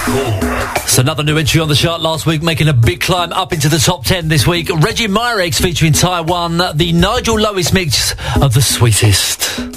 So another new entry on the chart last week, making a big climb up into the top 10 this week. Reggie Myrex featuring Taiwan, the Nigel Lowis mix of The Sweetest.